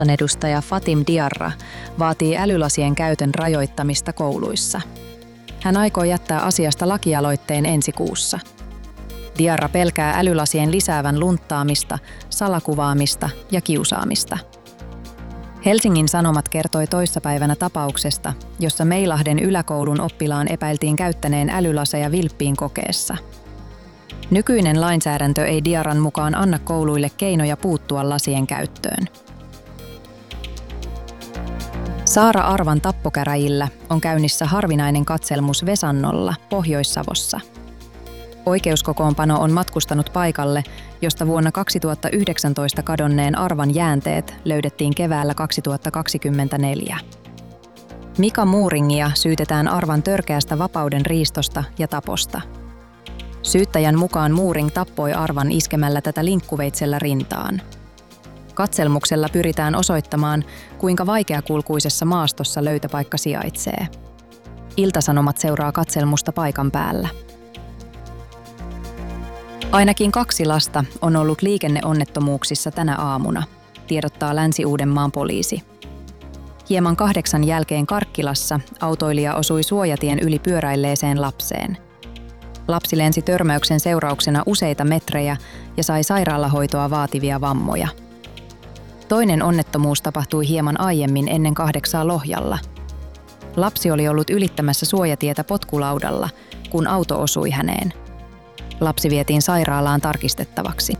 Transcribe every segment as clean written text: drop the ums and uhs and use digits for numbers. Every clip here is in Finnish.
Edustaja Fatim Diarra vaatii älylasien käytön rajoittamista kouluissa. Hän aikoo jättää asiasta lakialoitteen ensi kuussa. Diarra pelkää älylasien lisäävän lunttaamista, salakuvaamista ja kiusaamista. Helsingin Sanomat kertoi toissapäivänä tapauksesta, jossa Meilahden yläkoulun oppilaan epäiltiin käyttäneen älylaseja vilppiin kokeessa. Nykyinen lainsäädäntö ei Diarran mukaan anna kouluille keinoja puuttua lasien käyttöön. Saara Arvan tappokäräjillä on käynnissä harvinainen katselmus Vesannolla Pohjois-Savossa. Oikeuskokoonpano on matkustanut paikalle, josta vuonna 2019 kadonneen Arvan jäänteet löydettiin keväällä 2024. Mika Muuringia syytetään Arvan törkeästä vapauden riistosta ja taposta. Syyttäjän mukaan Muuring tappoi Arvan iskemällä tätä linkkuveitsellä rintaan. Katselmuksella pyritään osoittamaan, kuinka vaikeakulkuisessa maastossa löytöpaikka sijaitsee. Ilta-Sanomat seuraa katselmusta paikan päällä. Ainakin 2 lasta on ollut liikenneonnettomuuksissa tänä aamuna, tiedottaa Länsi-Uudenmaan poliisi. Hieman 8 jälkeen Karkkilassa autoilija osui suojatien yli pyöräilleeseen lapseen. Lapsi lensi törmäyksen seurauksena useita metrejä ja sai sairaalahoitoa vaativia vammoja. Toinen onnettomuus tapahtui hieman aiemmin ennen 8 Lohjalla. Lapsi oli ollut ylittämässä suojatietä potkulaudalla, kun auto osui häneen. Lapsi vietiin sairaalaan tarkistettavaksi.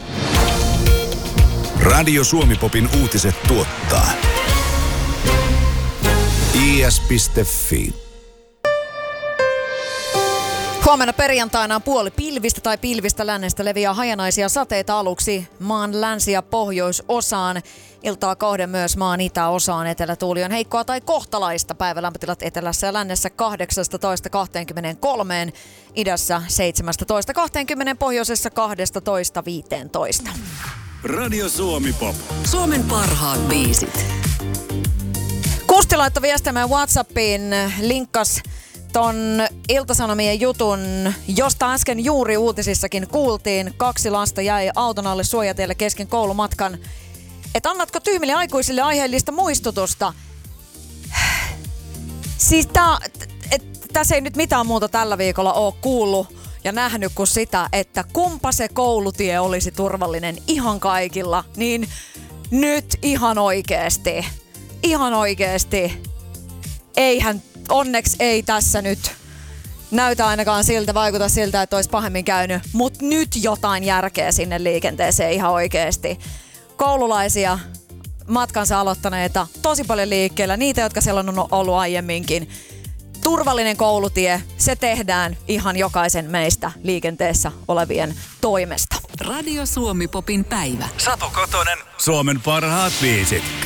Radio Suomi-popin uutiset tuottaa is.fi. Huomenna perjantaina on puoli pilvistä tai pilvistä lännestä leviää hajanaisia sateita aluksi maan länsi- ja pohjoisosaan. Iltaa kohden myös maan itäosaan. Etelätuuli on heikkoa tai kohtalaista. Päivälämpötilat etelässä ja lännessä 18-23, idässä 17-20, pohjoisessa 12-15. Radio Suomi-pop. Suomen parhaat biisit. Kusti laittoi viestimään WhatsAppiin, linkkas ton Ilta-Sanomien jutun, josta äsken juuri uutisissakin kuultiin. 2 lasta jäi auton alle suojatielle kesken koulumatkan. Annatko tyhmille aikuisille aiheellista muistutusta? Siis tässä ei nyt mitään muuta tällä viikolla ole kuullut ja nähnyt kuin sitä, että kumpa se koulutie olisi turvallinen ihan kaikilla. Niin nyt ihan oikeesti. Ihan oikeesti. Onneksi ei tässä nyt näytä ainakaan siltä, vaikuta siltä, että olisi pahemmin käynyt. Mutta nyt jotain järkeä sinne liikenteeseen ihan oikeesti. Koululaisia, matkansa aloittaneita, tosi paljon liikkeellä. Niitä, jotka siellä on ollut aiemminkin. Turvallinen koulutie, se tehdään ihan jokaisen meistä liikenteessä olevien toimesta. Radio Suomi-popin päivä. Satu Kotonen, Suomen parhaat biisit.